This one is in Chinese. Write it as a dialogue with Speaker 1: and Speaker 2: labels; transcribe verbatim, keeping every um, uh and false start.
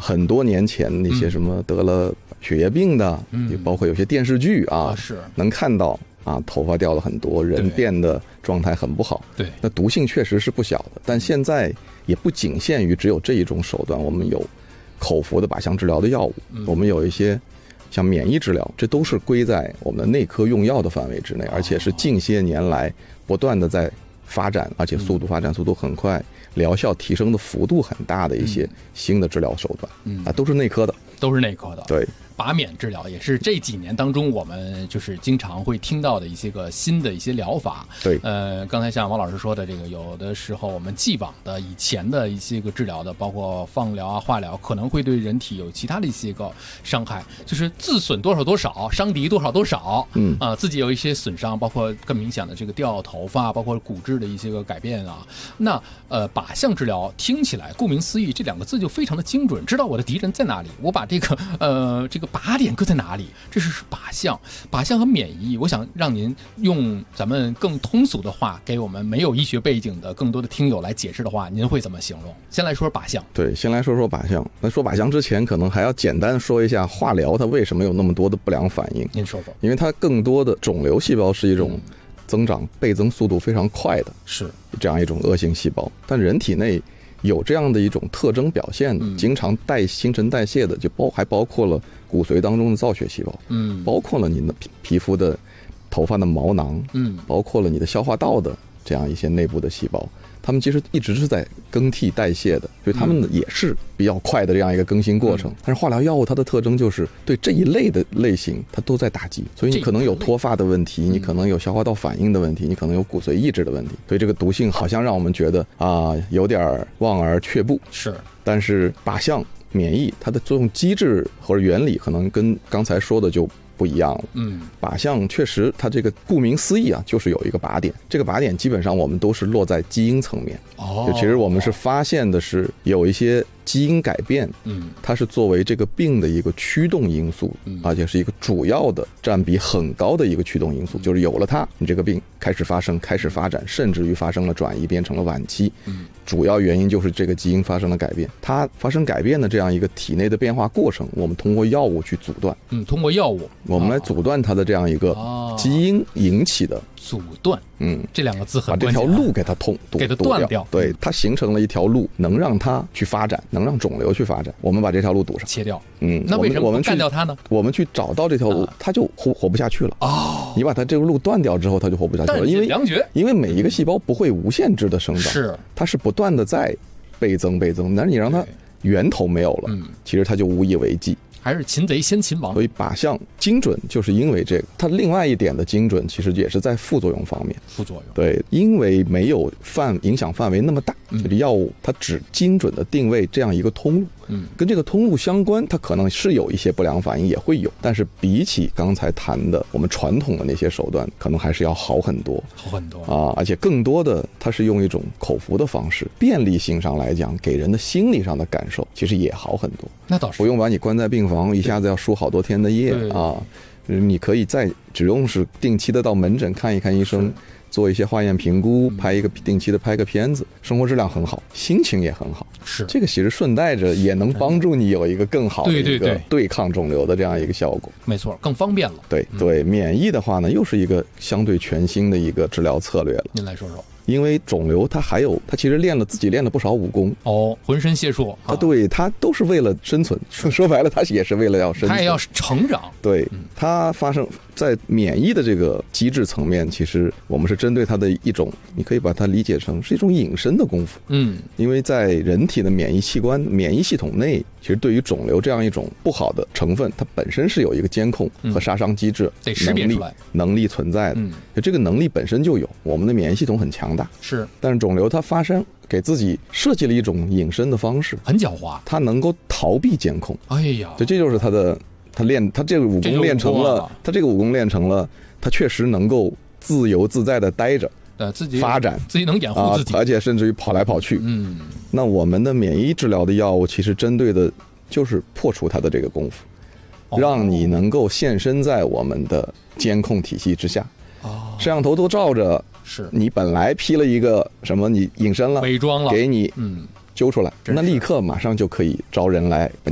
Speaker 1: 很多年前那些什么得了血液病的，
Speaker 2: 嗯，
Speaker 1: 包括有些电视剧啊，
Speaker 2: 啊是
Speaker 1: 能看到啊，头发掉了很多，人变得状态很不好。
Speaker 2: 对，
Speaker 1: 那毒性确实是不小的，但现在也不仅限于只有这一种手段，我们有口服的靶向治疗的药物，
Speaker 2: 嗯，
Speaker 1: 我们有一些像免疫治疗，这都是归在我们的内科用药的范围之内，而且是近些年来不断的在发展，而且速度发展速度很快，疗效提升的幅度很大的一些新的治疗手段，
Speaker 2: 嗯
Speaker 1: 啊，都是内科的，
Speaker 2: 都是内科的。
Speaker 1: 对。
Speaker 2: 靶免治疗也是这几年当中我们就是经常会听到的一些个新的一些疗法。
Speaker 1: 对，
Speaker 2: 呃，刚才像王老师说的，这个有的时候我们既往的以前的一些个治疗的，包括放疗啊、化疗，可能会对人体有其他的一些个伤害，就是自损多少多少，伤敌多少多少。
Speaker 1: 嗯
Speaker 2: 啊、呃，自己有一些损伤，包括更明显的这个掉头发，包括骨质的一些个改变啊。那呃，靶向治疗听起来顾名思义，这两个字就非常的精准，知道我的敌人在哪里，我把这个呃这个靶点搁在哪里，这是靶向。靶向和免疫，我想让您用咱们更通俗的话，给我们没有医学背景的更多的听友来解释的话，您会怎么形容？先来说靶向。
Speaker 1: 对，先来说说靶向。那说靶向之前，可能还要简单说一下化疗它为什么有那么多的不良反应。
Speaker 2: 您说说。
Speaker 1: 因为它更多的肿瘤细胞是一种增长倍增速度非常快的，
Speaker 2: 是
Speaker 1: 这样一种恶性细胞，但人体内有这样的一种特征表现，
Speaker 2: 嗯、
Speaker 1: 经常代新陈代谢的，就包还包括了骨髓当中的造血细胞，
Speaker 2: 嗯，包
Speaker 1: 括了你的皮皮肤的、头发的毛囊，
Speaker 2: 嗯，
Speaker 1: 包括了你的消化道的这样一些内部的细胞，它们其实一直是在更替代谢的，所以它们也是比较快的这样一个更新过程。嗯、但是化疗药物它的特征就是对这一类的类型它都在打击，所以你可能有脱发的问题，你可能有消化道反应的问题，你可能有骨髓抑制的问题，所以这个毒性好像让我们觉得啊有点望而却步。
Speaker 2: 是，
Speaker 1: 但是靶向免疫它的作用机制或者原理可能跟刚才说的就不一样了。
Speaker 2: 嗯，
Speaker 1: 靶向确实它这个顾名思义啊，就是有一个靶点，这个靶点基本上我们都是落在基因层面。
Speaker 2: 哦，
Speaker 1: 就其实我们是发现的是有一些基因改变，
Speaker 2: 嗯，
Speaker 1: 它是作为这个病的一个驱动因素，
Speaker 2: 嗯，
Speaker 1: 而且是一个主要的占比很高的一个驱动因素，就是有了它，你这个病开始发生，开始发展，甚至于发生了转移，变成了晚期。
Speaker 2: 嗯，
Speaker 1: 主要原因就是这个基因发生了改变，它发生改变的这样一个体内的变化过程，我们通过药物去阻断。
Speaker 2: 嗯，通过药物，
Speaker 1: 我们来阻断它的这样一个基因引起的。
Speaker 2: 阻断，
Speaker 1: 嗯，
Speaker 2: 这两个字很
Speaker 1: 关键，把这条路给它通，
Speaker 2: 给它断掉，
Speaker 1: 对，它形成了一条路，能让它去发展，能让肿瘤去发展。我们把这条路堵上，
Speaker 2: 切掉。
Speaker 1: 嗯，
Speaker 2: 那为什么
Speaker 1: 我们
Speaker 2: 干掉它呢？
Speaker 1: 我们去找到这条路，它就活活不下去了。
Speaker 2: 哦，
Speaker 1: 你把它这个路断掉之后，它就活不下去了，因为
Speaker 2: 良绝，
Speaker 1: 因为每一个细胞不会无限制的生长，
Speaker 2: 是，
Speaker 1: 它是不断的在倍增倍增，但是你让它源头没有了，
Speaker 2: 嗯，
Speaker 1: 其实它就无以为继。
Speaker 2: 还是擒贼先擒王，
Speaker 1: 所以靶向精准就是因为这个。它另外一点的精准，其实也是在副作用方面。
Speaker 2: 副作用，
Speaker 1: 对，因为没有范影响范围那么大，
Speaker 2: 嗯、
Speaker 1: 这个药物它只精准的定位这样一个通路，
Speaker 2: 嗯，
Speaker 1: 跟这个通路相关，它可能是有一些不良反应也会有，但是比起刚才谈的我们传统的那些手段，可能还是要好很多，
Speaker 2: 好很多
Speaker 1: 啊！而且更多的，它是用一种口服的方式，便利性上来讲，给人的心理上的感受其实也好很多。
Speaker 2: 那倒是
Speaker 1: 不用把你关在病房，一下子要输好多天的液啊！你可以在只用是定期的到门诊看一看医生，做一些化验评估，拍一个定期的拍个片子，生活质量很好，心情也很好。
Speaker 2: 是
Speaker 1: 这个其实顺带着也能帮助你有一个更好的一个对抗肿瘤的这样一个效果。
Speaker 2: 没错，更方便了。
Speaker 1: 对对，免疫的话呢，又是一个相对全新的一个治疗策略了。
Speaker 2: 您来说说。
Speaker 1: 因为肿瘤它还有，它其实练了自己练了不少武功
Speaker 2: 哦，浑身解数
Speaker 1: 啊，对，它都是为了生存。说白了，它也是为了要生存，
Speaker 2: 它也要成长。
Speaker 1: 对，它发生在免疫的这个机制层面，其实我们是针对它的一种，你可以把它理解成是一种隐身的功夫。
Speaker 2: 嗯，
Speaker 1: 因为在人体的免疫器官、免疫系统内，其实对于肿瘤这样一种不好的成分，它本身是有一个监控和杀伤机制、
Speaker 2: 得识别出来
Speaker 1: 能力存在的。
Speaker 2: 嗯，
Speaker 1: 这个能力本身就有，我们的免疫系统很强大。
Speaker 2: 是，
Speaker 1: 但是肿瘤它发生给自己设计了一种隐身的方式，
Speaker 2: 很狡猾，
Speaker 1: 它能够逃避监控。
Speaker 2: 哎呀，
Speaker 1: 这这就是它的，它练它这个武功练成了，它这个武功练成了，它确实能够自由自在的待着。
Speaker 2: 呃，自己
Speaker 1: 发展，
Speaker 2: 自己能掩护自己、
Speaker 1: 啊，而且甚至于跑来跑去。
Speaker 2: 嗯，
Speaker 1: 那我们的免疫治疗的药物其实针对的就是破除它的这个功夫，哦、让你能够现身在我们的监控体系之下。
Speaker 2: 哦，
Speaker 1: 摄像头都照着，
Speaker 2: 是
Speaker 1: 你本来披了一个什么，你隐身了，
Speaker 2: 伪装了，
Speaker 1: 给你
Speaker 2: 嗯
Speaker 1: 揪出来，那立刻马上就可以招人来。